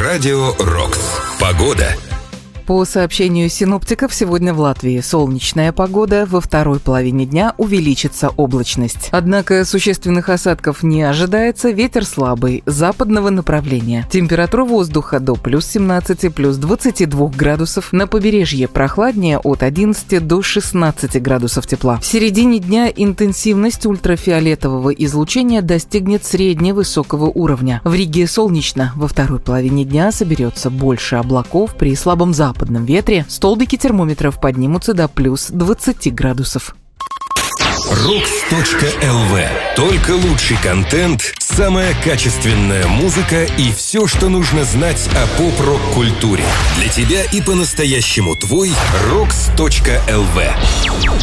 Радио «Рокс». Погода. По сообщению синоптиков, сегодня в Латвии солнечная погода, во второй половине дня увеличится облачность. Однако существенных осадков не ожидается, ветер слабый, западного направления. Температура воздуха до плюс 17, плюс 22 градусов. На побережье прохладнее от 11 до 16 градусов тепла. В середине дня интенсивность ультрафиолетового излучения достигнет средневысокого уровня. В Риге солнечно, во второй половине дня соберется больше облаков при слабом западном ветре, столбики термометров поднимутся до плюс 20 градусов. Rocks.lv. Только лучший контент, самая качественная музыка и все, что нужно знать о поп-рок-культуре. Для тебя и по-настоящему твой Rocks.lv.